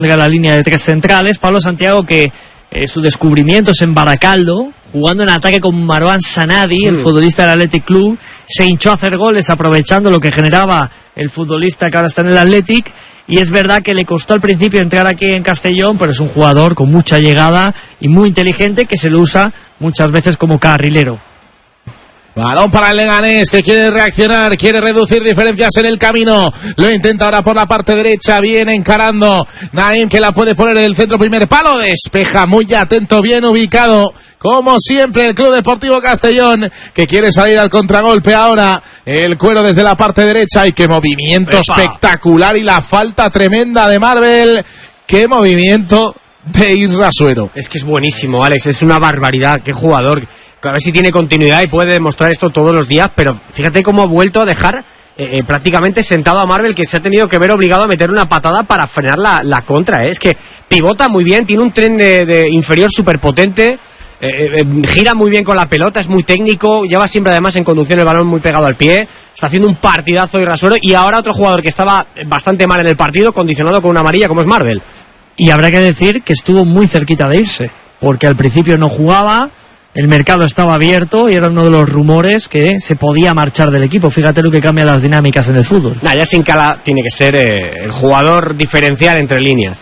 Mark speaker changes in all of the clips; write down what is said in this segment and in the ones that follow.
Speaker 1: la línea de tres centrales. Pablo Santiago, que su descubrimiento es en Baracaldo, jugando en ataque con Marwan Sanadi, el futbolista del Athletic Club, se hinchó a hacer goles aprovechando lo que generaba el futbolista que ahora está en el Athletic, y es verdad que le costó al principio entrar aquí en Castellón, pero es un jugador con mucha llegada y muy inteligente, que se lo usa muchas veces como carrilero.
Speaker 2: Balón para el Leganés, que quiere reaccionar, quiere reducir diferencias en el camino. Lo intenta ahora por la parte derecha, viene encarando Naim, que la puede poner en el centro, primer palo, despeja muy atento, bien ubicado, como siempre el Club Deportivo Castellón, que quiere salir al contragolpe ahora. El Cuero desde la parte derecha, y qué movimiento espectacular, y la falta tremenda de Marvel. Qué movimiento de Isra Suero.
Speaker 3: Es que es buenísimo, Alex, es una barbaridad, qué jugador. A ver si tiene continuidad y puede demostrar esto todos los días, pero fíjate cómo ha vuelto a dejar prácticamente sentado a Marvel, que se ha tenido que ver obligado a meter una patada para frenar la contra. Es que pivota muy bien, tiene un tren de inferior súper potente, gira muy bien con la pelota, es muy técnico, lleva siempre además en conducción el balón muy pegado al pie, está haciendo un partidazo de Rasuero, y ahora otro jugador que estaba bastante mal en el partido, condicionado con una amarilla, como es Marvel.
Speaker 1: Y habrá que decir que estuvo muy cerquita de irse, porque al principio no jugaba. El mercado estaba abierto y era uno de los rumores que se podía marchar del equipo. Fíjate lo que cambia las dinámicas en el fútbol.
Speaker 3: Ya sin Cala tiene que ser el jugador diferencial entre líneas.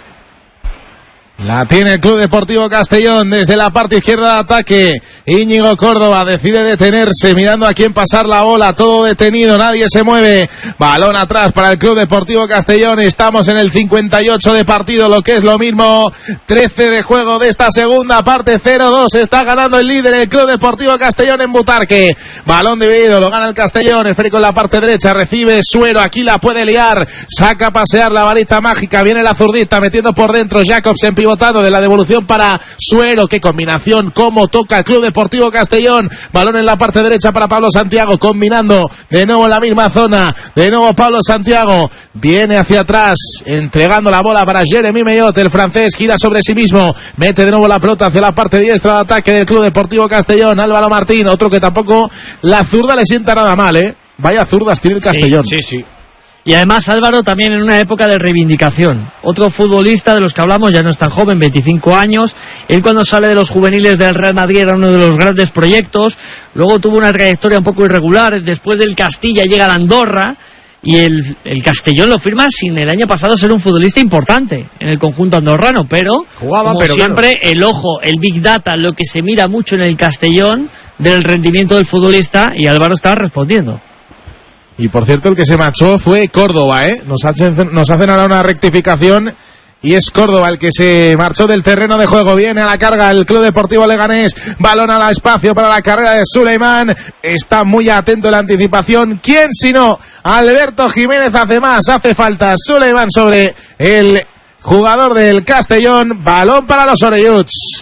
Speaker 2: La tiene el Club Deportivo Castellón desde la parte izquierda de ataque. Íñigo Córdoba decide detenerse, mirando a quién pasar la bola, todo detenido, nadie se mueve. Balón atrás para el Club Deportivo Castellón. Estamos en el 58 de partido, lo que es lo mismo. 13 de juego de esta segunda parte, 0-2. Está ganando el líder, el Club Deportivo Castellón, en Butarque. Balón dividido, lo gana el Castellón. Esférico en la parte derecha, recibe Suero, aquí la puede liar. Saca a pasear la varita mágica, viene la zurdita metiendo por dentro. Jacobs en pivotado de la devolución para Suero. Qué combinación, cómo toca el Club Deportivo Castellón. Balón en la parte derecha para Pablo Santiago, combinando de nuevo en la misma zona. De nuevo Pablo Santiago viene hacia atrás, entregando la bola para Jeremy Mellot. El francés gira sobre sí mismo, mete de nuevo la pelota hacia la parte diestra de ataque del Club Deportivo Castellón. Álvaro Martín, otro que tampoco la zurda le sienta nada mal, Vaya zurdas tiene el Castellón.
Speaker 3: Sí.
Speaker 1: Y además Álvaro también en una época de reivindicación. Otro futbolista de los que hablamos, ya no es tan joven, 25 años. Él, cuando sale de los juveniles del Real Madrid, era uno de los grandes proyectos. Luego tuvo una trayectoria un poco irregular. Después del Castilla llega a Andorra. Y el Castellón lo firma sin el año pasado ser un futbolista importante en el conjunto andorrano. Pero, como siempre, claro, el ojo, el Big Data, lo que se mira mucho en el Castellón del rendimiento del futbolista. Y Álvaro está respondiendo.
Speaker 2: Y por cierto, el que se marchó fue Córdoba, Nos hacen ahora una rectificación, y es Córdoba el que se marchó del terreno de juego. Viene a la carga el Club Deportivo Leganés. Balón al espacio para la carrera de Suleiman. Está muy atento en la anticipación. ¿Quién sino Alberto Jiménez? Hace falta Suleiman sobre el jugador del Castellón. Balón para los Orelluts.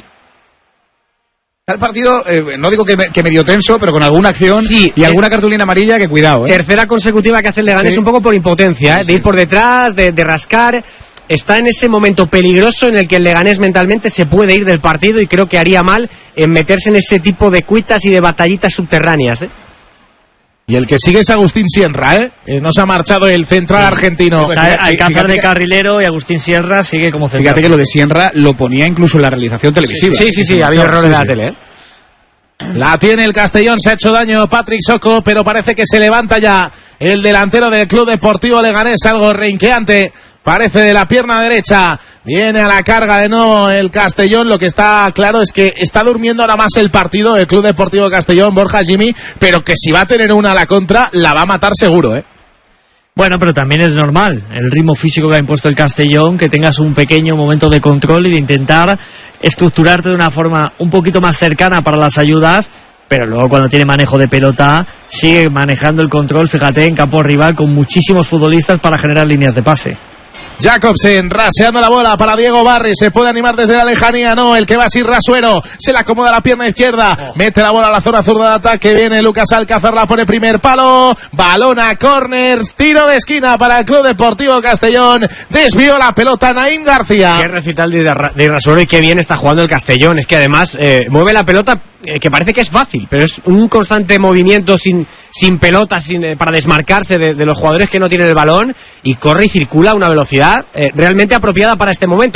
Speaker 4: El partido, no digo que medio tenso, pero con alguna acción, sí, y alguna cartulina amarilla, que cuidado.
Speaker 3: Tercera consecutiva que hace el Leganés, sí, un poco por impotencia, de ir por detrás, de rascar. Está en ese momento peligroso en el que el Leganés mentalmente se puede ir del partido, y creo que haría mal en meterse en ese tipo de cuitas y de batallitas subterráneas.
Speaker 2: Y el que sigue es Agustín Sierra, no se ha marchado el central argentino.
Speaker 1: Alcázar de carrilero, y Agustín Sierra sigue como central.
Speaker 4: Fíjate que lo de Sierra lo ponía incluso en la realización televisiva.
Speaker 3: Sí, había errores de la tele.
Speaker 2: La tiene el Castellón, se ha hecho daño Patrick Soko, pero parece que se levanta ya el delantero del Club Deportivo Leganés, algo renqueante, parece, de la pierna derecha. Viene a la carga de nuevo el Castellón. Lo que está claro es que está durmiendo ahora más el partido el Club Deportivo Castellón, Borja, Jimmy, pero que si va a tener una a la contra, la va a matar seguro,
Speaker 1: Bueno, pero también es normal el ritmo físico que ha impuesto el Castellón, que tengas un pequeño momento de control y de intentar estructurarte de una forma un poquito más cercana para las ayudas, pero luego cuando tiene manejo de pelota sigue manejando el control, fíjate, en campo rival, con muchísimos futbolistas para generar líneas de pase.
Speaker 2: Jacobsen raseando la bola para Diego Barri, se puede animar desde la lejanía, no, el que va a ser Rasuero, se le acomoda la pierna izquierda, mete la bola a la zona zurda de ataque, viene Lucas Alcázar, la pone primer palo, balón a córners, tiro de esquina para el Club Deportivo Castellón, desvió la pelota Naim García.
Speaker 3: Qué recital de Rasuero, y qué bien está jugando el Castellón, es que además mueve la pelota, que parece que es fácil, pero es un constante movimiento sin sin pelota, para desmarcarse de los jugadores que no tienen el balón, y corre y circula a una velocidad realmente apropiada para este momento.